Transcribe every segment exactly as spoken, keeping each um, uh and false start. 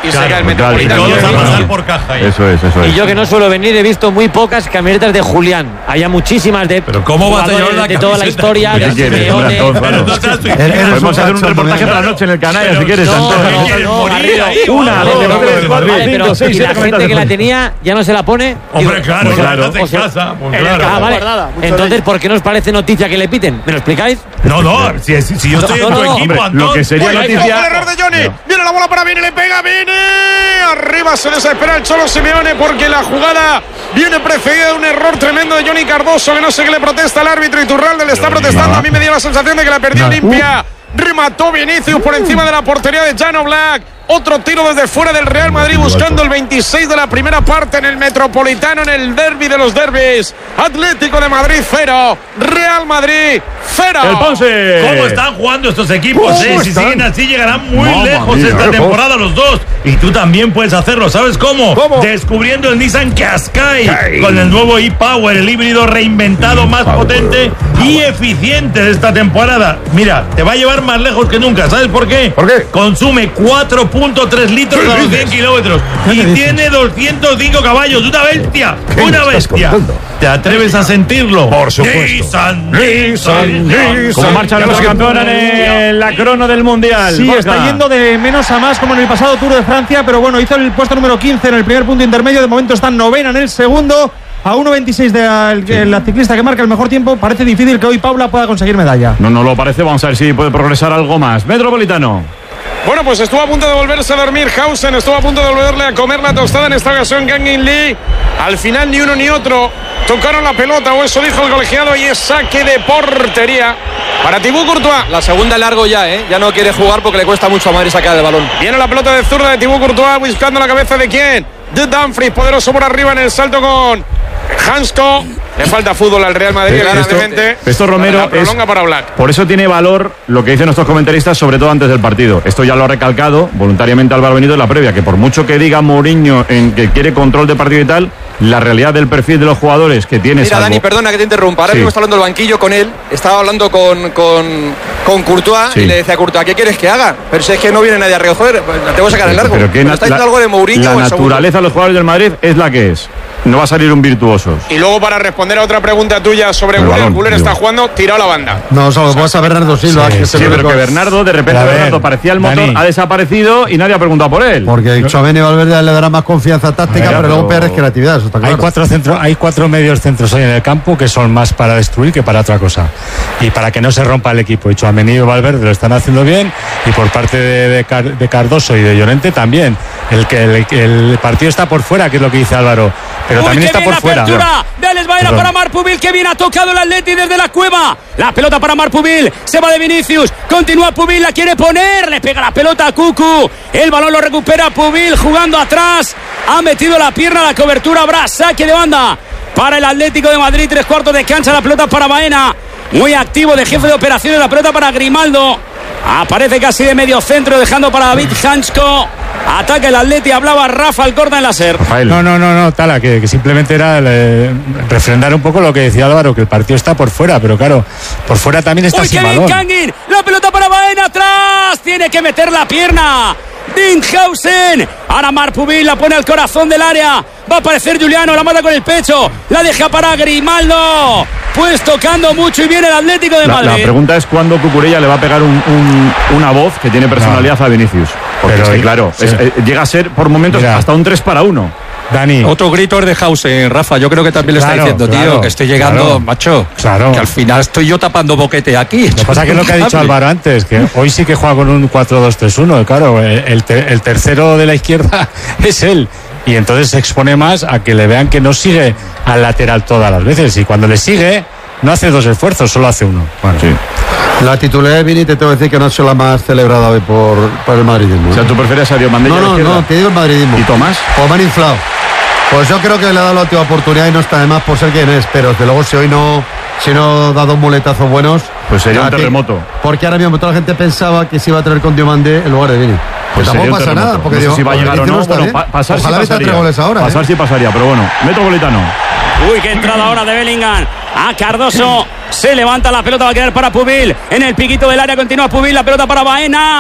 y claro, se cae el claro, Metropolitano. y Todos a pasar por caja ahí. Eso es, eso es. Y yo que no suelo venir he visto muy pocas camisetas de Julián. Había muchísimas de Pero ¿cómo vas a llevar una de toda la camiseta? historia ¿Qué de quieres? Simeone. Hombre, Pero claro. no seas Eres un Podemos hacer un cachondo, reportaje ¿no? para la noche en el Canalla si Pero- quieres, No, Antón. no, ¿Quieres no, morir Garrido. ahí? Una, Vale, dos, pero- tres, cuatro, vale, cinco, pero seis, y siete la gente camisetas que la de tenía ya no se la pone. Hombre, Digo, claro, claro. claro. En O sea, casa, pues Ah, claro. vale. guardada, mucho de Entonces, ello. ¿por qué nos parece noticia que le piten? ¿Me lo explicáis? No, no, si, si, si yo estoy No, en no, tu no, equipo, hombre, Antón. lo que sería Oye, noticia- Ojo, el error de Johnny. No. Viene la bola para Vini, le pega Vini. Arriba se desespera el Cholo Simeone porque la jugada viene precedida de un error tremendo de Johnny Cardoso, que no sé qué le protesta al árbitro. Iturralde le está protestando. A mí me dio la sensación de que la perdió limpia. Remató Vinicius por encima de la portería de Jan Oblak. Otro tiro desde fuera del Real Madrid buscando el veintiséis de la primera parte en el Metropolitano, en el derbi de los derbis. Atlético de Madrid cero, Real Madrid cero. El Ponce. ¿Cómo están jugando estos equipos? ¿Cómo eh? Si están? siguen así llegarán muy Mamma lejos mía, esta lejos. temporada los dos. Y tú también puedes hacerlo. ¿Sabes cómo? ¿Cómo? Descubriendo el Nissan Qashqai Qashqai. con el nuevo e-Power, el híbrido reinventado más Power. potente y eficiente de esta temporada. Mira, te va a llevar más lejos que nunca. ¿Sabes por qué? ¿Por qué? Consume cuatro punto tres litros a los cien kilómetros y tiene doscientos cinco caballos. Una bestia, ¿Qué una me estás bestia. contando? ¿Te atreves a sentirlo? Por supuesto. Nissan, Nissan, Nissan. Como marcha la campeona en la crono del Mundial. Sí, Borja. está yendo de menos a más como en el pasado Tour de Francia, pero bueno, hizo el puesto número quince en el primer punto intermedio, de momento está novena en el segundo, a uno veintiséis de la, el- la ciclista que marca el mejor tiempo. Parece difícil que hoy Paula pueda conseguir medalla. No, no lo parece. Vamos a ver si puede progresar algo más. Metropolitano. Bueno, pues estuvo a punto de volverse a dormir Hausen, estuvo a punto de volverle a comer la tostada en esta ocasión Kangin Lee. Al final ni uno ni otro tocaron la pelota, o eso dijo el colegiado, y es saque de portería para Thibaut Courtois. La segunda largo ya, ¿eh? Ya no quiere jugar porque le cuesta mucho a Madrid sacar el balón. Viene la pelota de zurda de Thibaut Courtois buscando la cabeza de quién. De Dumfries, poderoso por arriba en el salto con Hansko. Le falta fútbol al Real Madrid, Esto- claramente. esto, Romero, La prolonga es- para Black. Por eso tiene valor lo que dicen nuestros comentaristas, sobre todo antes del partido. Esto ya lo ha recalcado voluntariamente Álvaro Benito en la previa, que por mucho que diga Mourinho en que quiere control de partido y tal, la realidad del perfil de los jugadores que tiene. Mira, salvo- Dani, perdona que te interrumpa. Ahora Sí. mismo está hablando el banquillo con él. Estaba hablando con, con, con Courtois Sí. y le decía a Courtois, ¿qué quieres que haga? Pero si es que no viene nadie arriba. Joder, pues te voy a sacar el largo. Pero que Pero na- está diciendo la- algo de Mourinho. La o seguro. naturaleza de los jugadores del Madrid es la que es. No va a salir un virtuoso. Y luego, para responder a otra pregunta tuya sobre El Güler, balón, Güler digo. está jugando tirado a la banda. No, solo vas a Bernardo Silva. Sí, que Sí, se pero ve que con- Bernardo, de repente, Pero a ver, Bernardo parecía el motor, Dani. ha desaparecido y nadie ha preguntado por él. Porque Tchouaméni y Valverde le dará más confianza táctica, A ver, pero luego pero- pierdes creatividad, eso está Hay claro. cuatro centros, hay cuatro medios centros hoy en el campo que son más para destruir que para otra cosa. Y para que no se rompa el equipo. Y Tchouaméni y Valverde lo están haciendo bien. Y por parte de, de Car- de Cardoso y de Llorente también. El que el, el partido está por fuera, que es lo que dice Álvaro. Pero Uy, también qué está bien por la fuera. apertura de Alex Baena Perdón. para Marpubil, que bien ha tocado el Atleti desde la cueva. La pelota para Marpubil, se va de Vinicius, continúa Pubil, la quiere poner, le pega la pelota a Cucu, el balón lo recupera Pubil jugando atrás, ha metido la pierna a la cobertura, habrá saque de banda para el Atlético de Madrid, tres cuartos de cancha, la pelota para Baena, muy activo de jefe de operaciones, la pelota para Grimaldo, aparece casi de medio centro dejando para David Hansko. Ataca el Atleti, hablaba Rafa Alcorta en la SER. Rafael. No, no, no, no, Tala, que, que simplemente era eh, refrendar un poco lo que decía Álvaro, que el partido está por fuera, pero claro, por fuera también está ¡Uy, sin qué bien, balón. Kangin! La pelota para Baena atrás. Tiene que meter la pierna. Dinhausen. Ahora Marpubil la pone al corazón del área. Va a aparecer Juliano, la manda con el pecho. La deja para Grimaldo. Pues tocando mucho y viene el Atlético de La, Madrid. la pregunta es cuándo Cucurella le va a pegar un- un- una voz que tiene personalidad a Vinicius. Porque Pero es que, y- claro, sí. es- eh, llega a ser por momentos Mira. hasta un tres para uno. Dani. Otro grito es de Hausen, Rafa. Yo creo que también le Claro, está diciendo, claro, tío, que estoy llegando, claro. macho. Claro. Que al final estoy yo tapando boquete aquí. Lo que pasa es que es lo que ha dicho Álvaro antes, que hoy sí que juega con un cuatro dos tres uno. Claro, el, te- el tercero de la izquierda es él. Y entonces se expone más a que le vean que no sigue al lateral todas las veces. Y cuando le sigue, no hace dos esfuerzos, solo hace uno. Bueno, Sí. La titularidad de Vini te tengo que decir que no ha sido la más celebrada hoy por, por el madridismo. O sea, tú prefieres a Diomandé. no, no, no, te digo el madridismo. ¿Y Tomás? Pues me han inflado. Pues yo creo que le ha dado la última oportunidad y no está de más por ser quien es, pero desde luego si hoy no, si no da dos muletazos buenos, Pues sería un a ti- terremoto. Porque ahora mismo toda la gente pensaba que se iba a traer con Diomandé en lugar de Vini. Pues Pues sería tampoco un pasa terremoto. nada, porque no sé digo, si va a llegar o Vinicius no. está Bueno, bien. pa- pasar Ojalá sí meta pasaría. tres goles ahora. Pasar ¿eh? sí pasaría, pero bueno. Metropolitano. Uy, qué entrada ahora de Bellingham. A Cardoso. Se levanta la pelota, va a quedar para Pubil. En el piquito del área continúa Pubil. La pelota para Baena.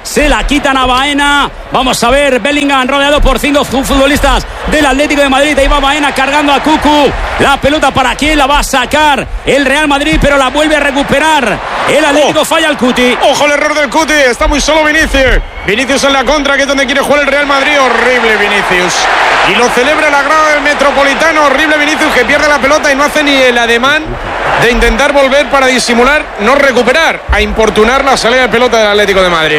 se la quitan a Baena. Vamos a ver, Bellingham rodeado por cinco futbolistas del Atlético de Madrid. Ahí va Baena cargando a Cucu. La pelota para quién la va a sacar el Real Madrid, pero la vuelve a recuperar el Atlético. Oh, falla el Cuti. Ojo el error del Cuti, está muy solo Vinicius. Vinicius en la contra, que es donde quiere jugar el Real Madrid. Horrible Vinicius. Y lo celebra la grada del Metropolitano. Horrible Vinicius, que pierde la pelota y no hace ni el ademán de intentar volver para disimular, no recuperar, a importunar la salida de pelota del Atlético de Madrid.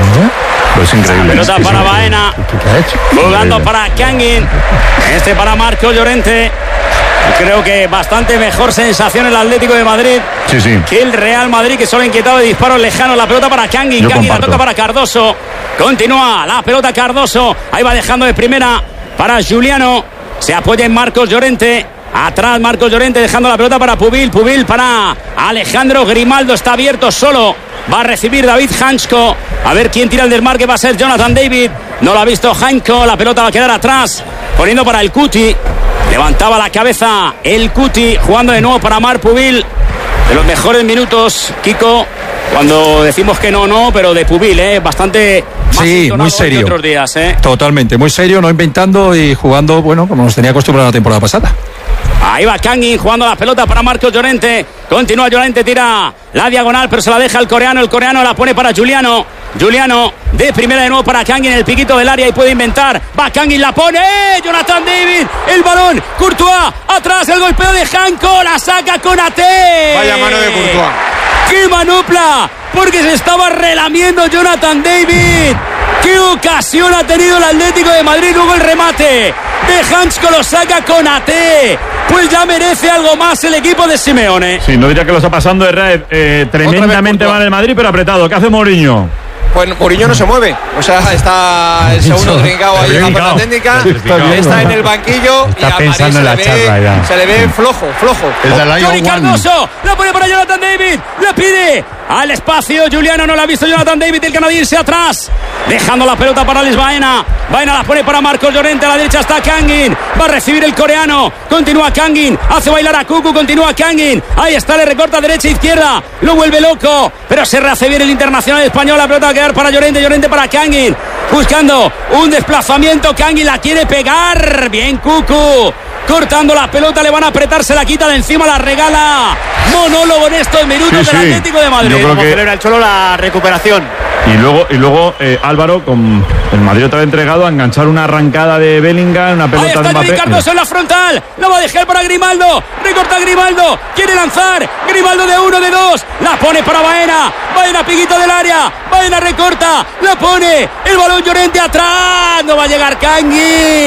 Pues increíble. Pelota para Baena, jugando para Kangin, este para Marco Llorente. Creo que bastante mejor sensación el Atlético de Madrid sí, sí. que el Real Madrid, que solo ha inquietado de disparos lejanos. La pelota para Kangin, Kangin la toca para Cardoso. Continúa la pelota Cardoso, ahí va dejando de primera para Juliano. Se apoya en Marcos Llorente. Atrás Marcos Llorente dejando la pelota para Pubil. Pubil para Alejandro Grimaldo. Está abierto solo. Va a recibir David Hansko. A ver quién tira el desmarque. Va a ser Jonathan David. No lo ha visto Hansko. La pelota va a quedar atrás. Poniendo para el Cuti. Levantaba la cabeza el Cuti. Jugando de nuevo para Marc Pubil. De los mejores minutos, Kiko. Cuando decimos que no, no. Pero de Pubil, ¿eh? Bastante... Sí, muy serio. Otros días, ¿eh? Totalmente, muy serio, no inventando y jugando, bueno, como nos tenía acostumbrado la temporada pasada. Ahí va Kangin jugando la pelota para Marcos Llorente. Continúa Llorente, tira la diagonal, pero se la deja el coreano. El coreano la pone para Juliano. Juliano de primera de nuevo para Kangin en el piquito del área y puede inventar. Va Kangin, la pone. ¡Eh! Jonathan David, el balón. Courtois, atrás el golpeo de Hanko. La saca con Ate. Vaya mano de Courtois. ¡Qué manopla! Porque se estaba relamiendo Jonathan David. ¡Qué ocasión ha tenido el Atlético de Madrid! Luego el remate de Hansko lo saca con Ate. Pues ya merece algo más el equipo de Simeone. Sí, no diría que lo está pasando de eh, tremendamente mal el Madrid, pero apretado. ¿Qué hace Mourinho? Pues Mourinho no se mueve, o sea, está el segundo trincado ahí en la técnica, está, está en el banquillo está y a pensando en la se, le charla ve, ya. se le ve flojo, flojo. Johnny Cardoso, la pone para Jonathan David, la pide al espacio, Juliano no la ha visto Jonathan David, el canadiense atrás, dejando la pelota para Alex Baena, Baena la pone para Marcos Llorente, a la derecha está Kangin, va a recibir el coreano, continúa Kangin, hace bailar a Cucu, continúa Kangin, ahí está, le recorta derecha e izquierda, lo vuelve loco, pero se rehace bien el internacional español, la pelota va a quedar para Llorente, Llorente para Kangin, buscando un desplazamiento, Kangin la quiere pegar, bien Cucu, cortando la pelota, le van a apretar, se la quita de encima, la regala, monólogo en estos minutos sí, del sí. Atlético de Madrid. Yo creo que... celebra el Cholo la recuperación. Y luego, y luego eh, Álvaro, con el Madrid otra vez entregado a enganchar una arrancada de Bellingham, una pelota ahí está de Mbappé. Johnny Cardoso en la frontal, lo va a dejar para Grimaldo, recorta Grimaldo, quiere lanzar, Grimaldo de uno, de dos, la pone para Baena, Baena piquito del área, Baena recorta, la pone, el balón Llorente atrás, no va a llegar Kangin,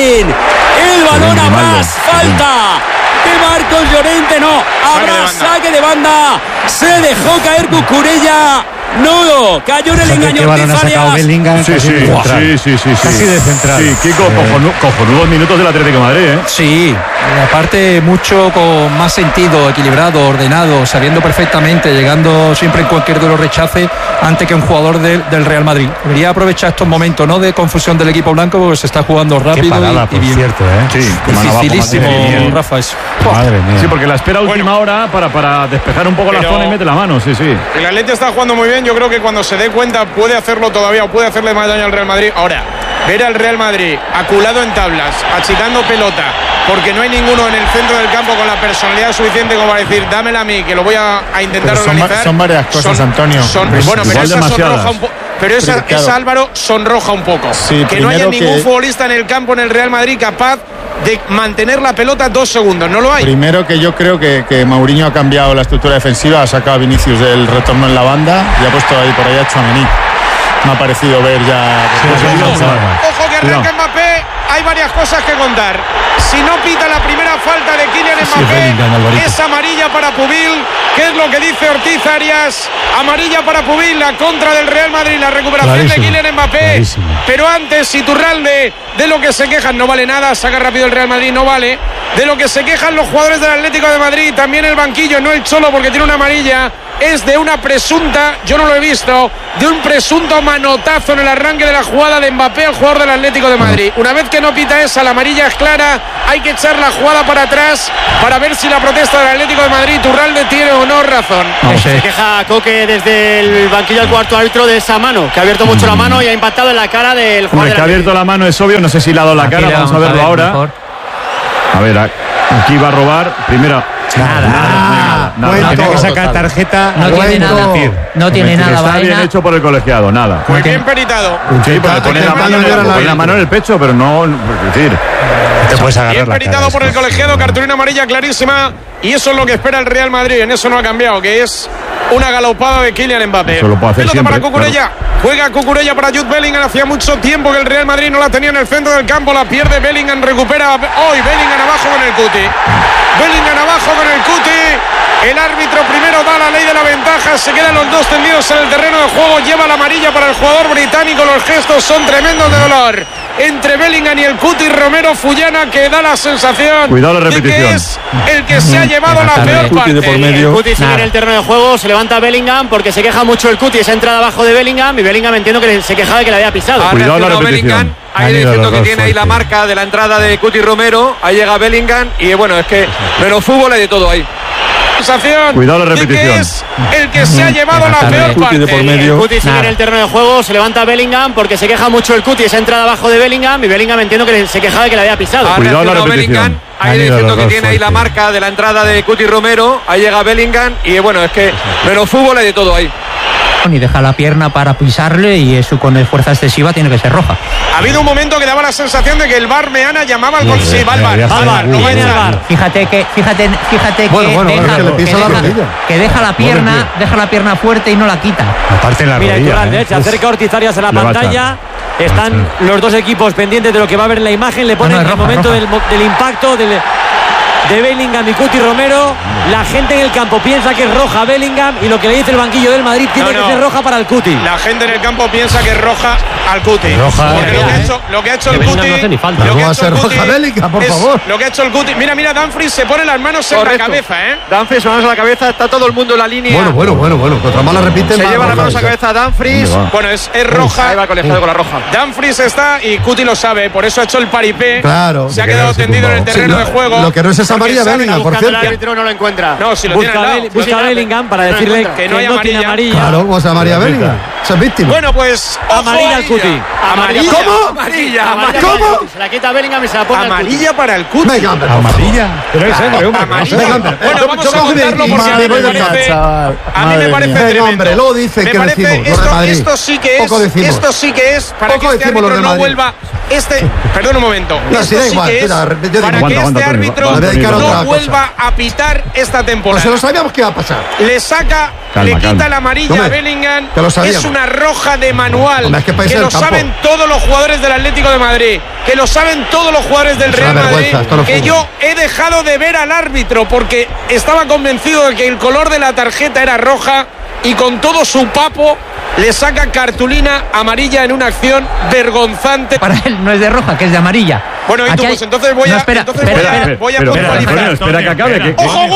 el balón a más, falta de Marcos Llorente, no, habrá saque de banda, se dejó caer Cucurella. No, cayó en el engaño. ¿Qué balón ha sacado Bellingham? Sí, sí, sí, sí, sí, casi de central. Sí, Kiko, cojonudos cojonudos minutos del Atlético de Madrid, ¿eh? Sí, aparte mucho con más sentido, equilibrado, ordenado, sabiendo perfectamente, llegando siempre en cualquier de los rechaces antes que un jugador de, del Real Madrid. Debería aprovechar estos momentos, ¿no?, de confusión del equipo blanco, porque se está jugando rápido. Qué parada, y, por y bien. cierto, ¿eh? Sí, dificilísimo, Rafa, eso. Madre mía. Sí, porque la espera a última bueno, hora para, para despejar un poco pero... la zona y mete la mano, sí, sí. El Atleti está jugando muy bien, yo creo que cuando se dé cuenta puede hacerlo todavía o puede hacerle más daño al Real Madrid. Ahora, ver al Real Madrid aculado en tablas, achicando pelota, porque no hay ninguno en el centro del campo con la personalidad suficiente como para decir, dámela a mí, que lo voy a, a intentar pero son, organizar. Son varias cosas, son, Antonio. Son, bueno, pero esa sonroja un poco. Pero esa, pero, claro, esa, Álvaro, sonroja un poco. Sí, que no haya ningún que... futbolista en el campo en el Real Madrid capaz de mantener la pelota dos segundos. No lo hay. Primero que yo creo que, que Mourinho ha cambiado la estructura defensiva, ha sacado a Vinicius del retorno en la banda y ha puesto ahí por ahí a Tchouaméni. Me ha parecido ver ya... Sí, sí, ojo que arranca Mbappé, hay varias cosas que contar. Si no pita la primera falta de Kylian Mbappé, es amarilla para Pubil, que es lo que dice Ortiz Arias. Amarilla para Pubil, la contra del Real Madrid, la recuperación clarísimo, de Kylian Mbappé. Clarísimo. Pero antes, Iturralde, de lo que se quejan, no vale nada, saca rápido el Real Madrid, no vale. De lo que se quejan los jugadores del Atlético de Madrid, también el banquillo, no el Cholo, porque tiene una amarilla. es de una presunta, yo no lo he visto, de un presunto manotazo en el arranque de la jugada de Mbappé al jugador del Atlético de Madrid. Una vez que no pita esa, la amarilla es clara, hay que echar la jugada para atrás para ver si la protesta del Atlético de Madrid, Iturralde, tiene o no razón. No sé. Se queja Coque desde el banquillo del cuarto árbitro de esa mano, que ha abierto mucho mm. la mano y ha impactado en la cara del jugador. Hombre, que ha abierto la mano es obvio, no sé si le ha dado la cara, vamos, vamos a verlo a ver, ahora. Mejor. A ver, aquí va a robar, primera. Nada, nada, nada, nada. Tenía que sacar tarjeta. No tiene nada. No tiene nada. Está bien hecho por el colegiado, nada. Muy bien peritado. Sí, porque pone la mano, pone la mano en el pecho, pero no, es decir, te puedes agarrar. Bien peritado por el colegiado, cartulina amarilla clarísima, y eso es lo que espera el Real Madrid. En eso no ha cambiado, que es una galopada de Kylian Mbappé. Eso lo puede hacer Pelota siempre, para Cucurella. Claro. Juega Cucurella para Jude Bellingham. Hacía mucho tiempo que el Real Madrid no la tenía en el centro del campo. La pierde Bellingham, recupera hoy Bellingham abajo con el Cuti. Bellingham abajo con el Cuti. El árbitro primero da la ley de la ventaja. Se quedan los dos tendidos en el terreno de juego. Lleva la amarilla para el jugador británico. Los gestos son tremendos de dolor entre Bellingham y el Cuti. Romero Fullana, que da la sensación Cuidado la repetición. de que es el que se ha llevado la peor parte. De por medio. El Cuti sigue en el terreno de juego. Se levanta Bellingham porque se queja mucho el Cuti. Esa entrada abajo de Bellingham. Y Bellingham entiendo que se quejaba de que le había pisado. Ha Cuidado la repetición. Bellingham, ahí diciendo que tiene ahí la marca de la entrada de Cuti Romero. Ahí llega Bellingham. Y bueno, es que menos fútbol hay de todo ahí. Cuidado la repetición. Que es el que se ha llevado la peor parte. De por medio. El Cuti sigue en el terreno de juego. Se levanta Bellingham porque se queja mucho el Cuti. Esa entrada abajo de Bellingham. Y Bellingham entiendo que se quejaba de que le había pisado. Cuidado la repetición. Bellingham, ahí diciendo que tiene ahí la marca de la entrada de Cuti Romero. Ahí llega Bellingham. Y bueno, es que menos fútbol hay de todo ahí. Y deja la pierna para pisarle y eso con fuerza excesiva tiene que ser roja. Ha habido un momento que daba la sensación de que el VAR Meana llamaba al gol. Sí, va al VAR, va al VAR, no va a entrar. Fíjate que, fíjate, fíjate bueno, que, bueno, deja, que, le que, deja, la que deja la pierna, deja la pierna fuerte y no la quita. Aparte la Mira, rodilla, Iturralde, ¿eh? se acerca Ortiz Arias a la pantalla. Están los dos equipos pendientes de lo que va a ver en la imagen. Le ponen no, no, roja, el momento del, del impacto del, de Bellingham y Cuti Romero. La gente en el campo piensa que es roja Bellingham y lo que le dice el banquillo del Madrid tiene no, no. que ser roja para el Cuti. La gente en el campo piensa que es roja al Cuti. Roja, porque lo que ha hecho, lo que ha hecho el Cuti. No, no va a ser roja Bellingham, por favor. Lo que ha hecho el Cuti. Mira, mira, Dumfries se pone las manos en Correcto. la cabeza, ¿eh? Dumfries, manos en la cabeza, está todo el mundo en la línea. Bueno, bueno, bueno, bueno. Contra más la repite, se más lleva roja, las manos a la cabeza Dumfries. Bueno, es, es roja. Ahí va el colegiado con la roja. Dumfries está y Cuti lo sabe, por eso ha hecho el paripé. Claro. Se ha quedado tendido en el terreno sí, de juego. Lo que no es esa María Bellingham, por cierto. El árbitro no lo encuentra. No, si lo busca tiene al lado. Bel, busca a Bellingham para decirle no que no, hay que no tiene amarilla. Claro, vamos a María Bellingham. Esa es víctima. Bueno, pues amarilla al Cuti. Amarilla. ¿Cómo? Amarilla. Amarilla. ¿Cómo? Se la quita Bellingham y se la pone amarilla para el Cuti. Venga, hombre, amarilla. Pero es hombre, hombre. Bueno, vamos a contarlo porque a mí me parece a mí me parece tremendo. Hombre, luego dicen que decimos esto, esto sí que es esto sí que es para que este árbitro no vuelva este perdón un momento no, esto sí igual, que es tira, para digo, que aguanta, este aguanta, árbitro no vuelva a pitar esta temporada. Pues se lo sabíamos que iba a pasar. Le saca, calma, le quita calma. la amarilla Hombre, a Bellingham. que lo Es una roja de manual. Hombre, es que, que lo saben todos los jugadores del Atlético de Madrid, que lo saben todos los jugadores del Real Madrid, no que yo he dejado de ver al árbitro porque estaba convencido de que el color de la tarjeta era roja y con todo su papo le saca cartulina amarilla en una acción vergonzante. Para él no es de roja, que es de amarilla. Bueno, y tú, hay... pues entonces voy a, no, espera, entonces espera, voy a, espera, voy a pero, puntualizar. Antonio, espera que acabe. Que, que, ¡Ojo,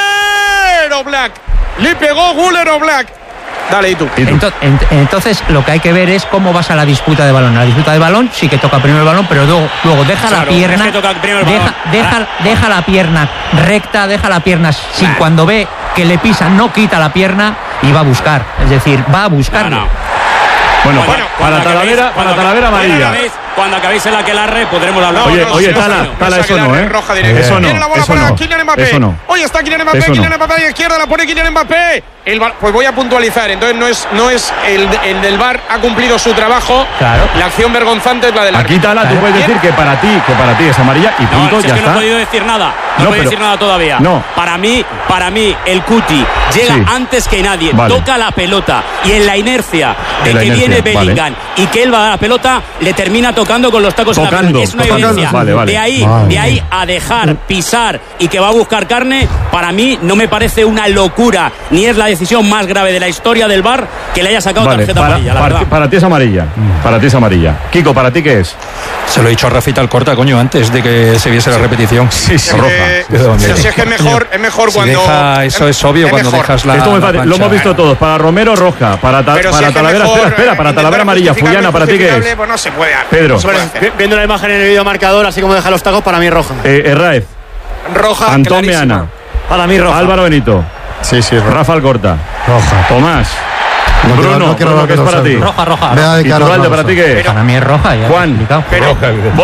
Guller o Black! Le pegó Guller o Black. Dale, ¿y tú? ¿Y tú? Entonces, entonces lo que hay que ver es cómo vas a la disputa de balón. La disputa de balón sí que toca primero el balón, pero luego, luego deja claro, la pierna, es que deja, deja, ah. deja la pierna recta, deja la pierna sin nah. cuando ve que le pisa, no quita la pierna y va a buscar. Es decir, va a buscarlo. No, no. Bueno, bueno, para Talavera, para Talavera amarilla. Cuando acabéis en la Aquelarre podremos hablar. Oye, oye, Tala, Tala, eso no, ¿eh? Eso no, eso no. Eso no. Oye, está Kylian Mbappé, Kylian Mbappé a la izquierda, la pone Kylian Mbappé. El bar, pues voy a puntualizar, entonces no es, no es el, el del V A R ha cumplido su trabajo. Claro. La acción vergonzante es la del Aquí, Tala, tú puedes decir que para ti, que para ti es amarilla y punto, no, ya es que está. No he podido decir nada, no, no he podido decir nada todavía. No. Para mí, para mí, el Cuti llega sí. antes que nadie, vale. toca la pelota y en la inercia de en que inercia, viene Bellingham vale. y que él va a la pelota, le termina tocando con los tacos tocando, en la pelota. Es una tocando. evidencia. Vale, vale. De ahí, vale. de ahí a dejar pisar y que va a buscar carne, para mí no me parece una locura, ni es la decisión más grave de la historia del V A R que le haya sacado vale, tarjeta para, amarilla. La para, verdad. Ti, para ti es amarilla. Para ti es amarilla. Kiko, ¿para ti qué es? Se lo he dicho a Rafita Alcorta, coño, antes de que se viese la repetición. Sí, sí. Roja. Pero si es que es mejor, es mejor Si cuando. deja, eso es obvio es cuando mejor. dejas la. Esto me la parece- lo plancha. hemos visto todos. Para Romero, roja. Para, ta- Pero si para es que Talavera, mejor, espera, espera. eh, Para intentar Talavera amarilla. justificarlo Fullana, ¿para ti qué injustificable, es? Pues no se puede. Pedro. No se puede hacer. Viendo la imagen en el video marcador, así como deja los tacos, para mí roja. Eh, Herráez, Roja. Antón clarísima. Meana, Para mí roja. Álvaro Benito, Sí, sí, roja. Rafa Alcorta, Roja. Tomás, No quiero- Bruno, no quiero Bruno, lo ¿qué que es no para sé. ti? Roja, roja. Vea de ¿Y cara, Turralde, Alonso. para ti qué es? Para mí es roja. Ya Juan. lo he explicado. Pero, Borja,